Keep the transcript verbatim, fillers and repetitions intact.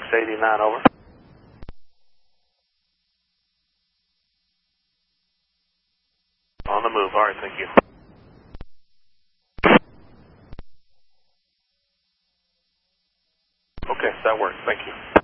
eighty-nine, over. On the move, all right, thank you. Okay, that works, thank you.